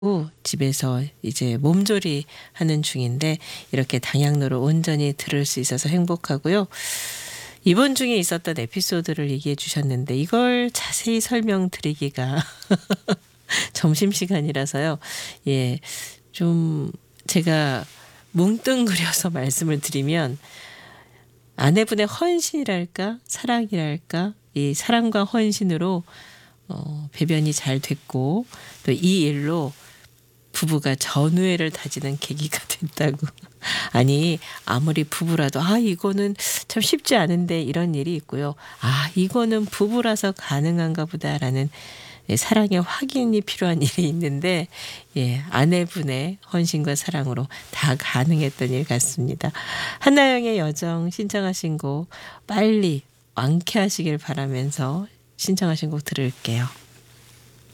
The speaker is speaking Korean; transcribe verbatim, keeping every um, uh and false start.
집에서 이제 몸조리 하는 중인데 이렇게 당향로를 온전히 들을 수 있어서 행복하고요. 이번 중에 있었던 에피소드를 얘기해 주셨는데 이걸 자세히 설명드리기가 점심시간이라서요. 예. 좀 제가 뭉뚱그려서 말씀을 드리면 아내분의 헌신이랄까 사랑이랄까 이 사랑과 헌신으로 어 배변이 잘 됐고 또 이 일로 부부가 전우애를 다지는 계기가 됐다고. 아니 아무리 부부라도 '아 이거는 참 쉽지 않은데.' 이런 일이 있고요. '아 이거는 부부라서 가능한가 보다.'라는 예 사랑의 확인이 필요한 일이 있는데 예 아내분의 헌신과 사랑으로 다 가능했던 일 같습니다. 한나영의 여정 신청하신 곡 빨리 완쾌하시길 바라면서 신청하신 곡 들을게요.